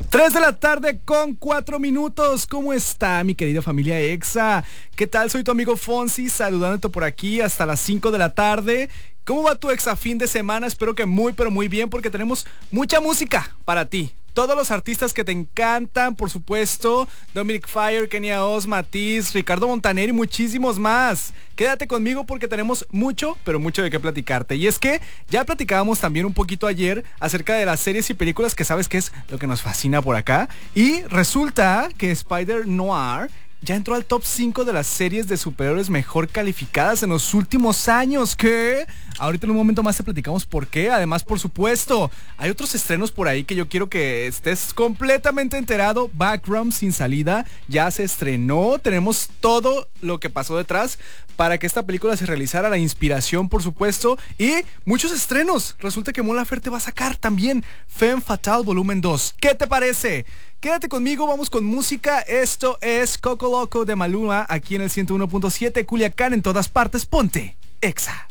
3 de la tarde con 4 minutos. ¿Cómo está mi querida familia EXA? ¿Qué tal? Soy tu amigo Fonsi, saludándote por aquí hasta las 5 de la tarde. ¿Cómo va tu EXA fin de semana? Espero que muy pero muy bien, porque tenemos mucha música para ti. Todos los artistas que te encantan, por supuesto. Dominic Fire, Kenia Oz, Matiz, Ricardo Montaner y muchísimos más. Quédate conmigo porque tenemos mucho, pero mucho de qué platicarte. Y es que ya platicábamos también un poquito ayer acerca de las series y películas, que sabes que es lo que nos fascina por acá. Y resulta que Spider-Noir ya entró al top 5 de las series de superhéroes mejor calificadas en los últimos años. ¿Qué? Ahorita en un momento más te platicamos por qué. Además, por supuesto, hay otros estrenos por ahí que yo quiero que estés completamente enterado. Background sin salida ya se estrenó. Tenemos todo lo que pasó detrás para que esta película se realizara. La inspiración, por supuesto. Y muchos estrenos. Resulta que Mon Laferte va a sacar también Femme Fatale Volumen 2. ¿Qué te parece? Quédate conmigo, vamos con música. Esto es Coco Loco de Maluma, aquí en el 101.7 Culiacán, en todas partes. Ponte EXA.